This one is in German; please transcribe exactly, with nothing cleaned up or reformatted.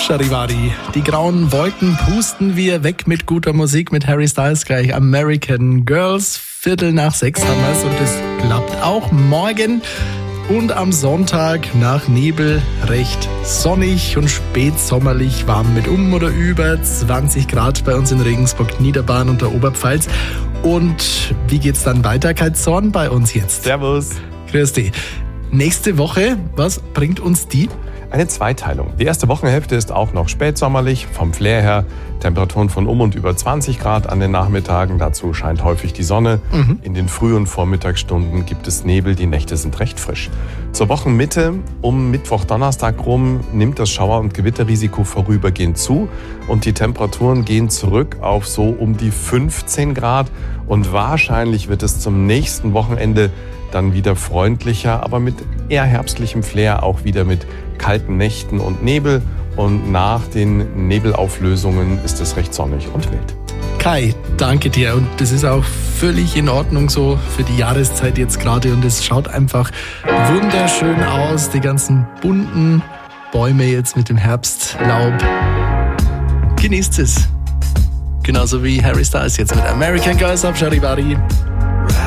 Charivari. Die grauen Wolken pusten wir weg mit guter Musik mit Harry Styles gleich. American Girls, Viertel nach sechs haben wir's und es klappt auch morgen. Und am Sonntag nach Nebel recht sonnig und spätsommerlich, warm mit um oder über zwanzig Grad bei uns in Regensburg, Niederbayern und der Oberpfalz. Und wie geht's dann weiter, Kai Zorn, bei uns jetzt? Servus. Grüß dich. Nächste Woche, was bringt uns die? Eine Zweiteilung. Die erste Wochenhälfte ist auch noch spätsommerlich, vom Flair her. Temperaturen von um und über zwanzig Grad an den Nachmittagen. Dazu scheint häufig die Sonne. Mhm. In den frühen Vormittagsstunden gibt es Nebel. Die Nächte sind recht frisch. Zur Wochenmitte um Mittwoch, Donnerstag rum nimmt das Schauer- und Gewitterrisiko vorübergehend zu. Und die Temperaturen gehen zurück auf so um die fünfzehn Grad. Und wahrscheinlich wird es zum nächsten Wochenende dann wieder freundlicher, aber mit eher herbstlichem Flair, auch wieder mit kalten Nächten und Nebel. Und nach den Nebelauflösungen ist es recht sonnig und mild. Kai, danke dir. Und das ist auch völlig in Ordnung so für die Jahreszeit jetzt gerade. Und es schaut einfach wunderschön aus. Die ganzen bunten Bäume jetzt mit dem Herbstlaub. Genießt es. Genauso wie Harry Styles jetzt mit American Girls auf Charivari.